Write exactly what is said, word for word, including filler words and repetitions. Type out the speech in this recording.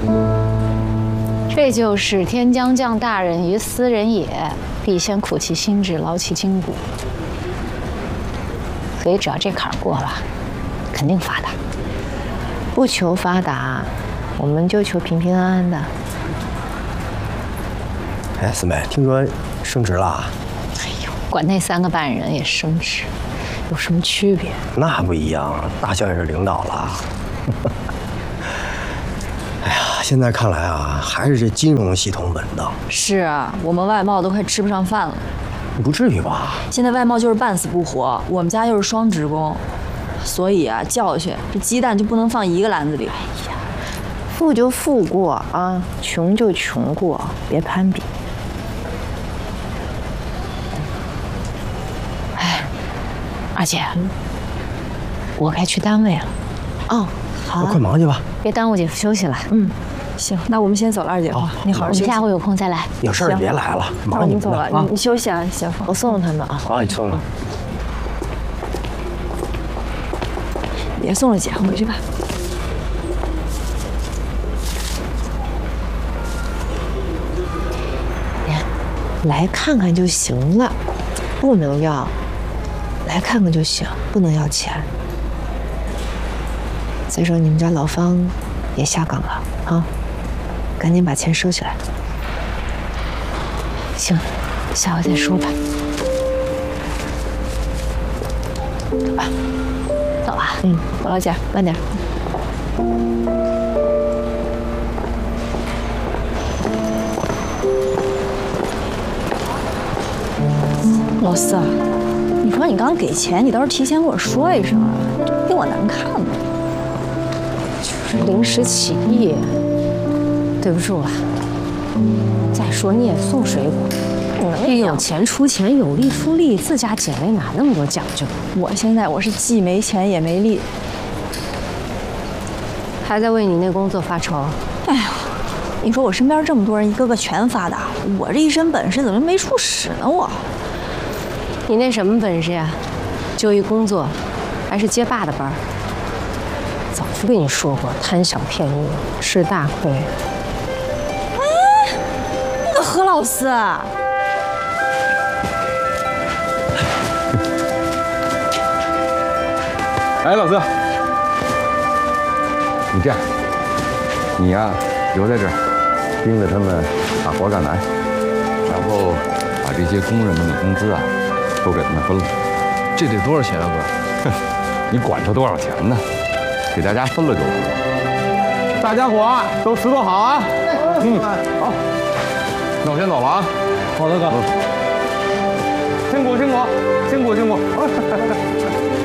这就是天将降大任于斯人也，必先苦其心志，劳其筋骨。所以只要这坎儿过了，肯定发达。不求发达，我们就求平平安安的。 哎，四妹，听说升职了？ 哎呦，管那三个办人也升职，有什么区别？ 那不一样，大小也是领导了。哎呀，现在看来啊，还是这金融系统稳当。 是啊，我们外贸都快吃不上饭了。 不至于吧？ 现在外贸就是半死不活，我们家又是双职工，所以啊，教训这鸡蛋就不能放一个篮子里。 哎呀，富就富过啊，穷就穷过，别攀比。哎，二姐，我该去单位了。哦，好、啊， 快忙去吧， 别耽误姐夫休息了。 嗯，行，那我们先走了，二姐夫，哦、你好好休息。 我们下回有空再来。 有事儿别来了， 忙你们走了，你你休息啊，小凤。 我送送他们啊。 好，你送了。 别送了，姐，回去吧。 来看看就行了，不能要。来看看就行，不能要钱。再说你们家老方也下岗了啊，赶紧把钱收起来。行，下回再说吧。走吧，走啊。嗯，我老姐，慢点。 老四，你说你刚给钱，你倒是提前跟我说一声啊，令我难看吗？ 就是临时起意，对不住了。再说你也送水果，能有钱出钱，有力出力，自家姐妹哪那么多讲究？ 我现在我是既没钱也没力， 还在为你那工作发愁。 哎呀，你说我身边这么多人，一个个全发达，我这一身本事怎么没处使呢？我。 你那什么本事呀？就一工作，还是街霸的班儿。早就跟你说过，贪小便宜，吃大亏。 哎，那个何老四， 哎，老四，你这样，你呀、啊、留在这儿，盯着他们把活干完，然后把这些工人们的工资啊。都给他们分了， 这得多少钱啊，哥？ 你管他多少钱呢？给大家分了就完。大家伙都拾掇好啊！嗯，好。那我先走了啊。 好的，哥。 辛苦辛苦辛苦辛苦。